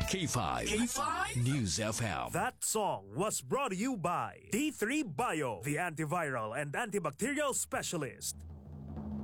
K5. K5 News FM. That song was brought to you by D3 Bio, the antiviral and antibacterial specialist.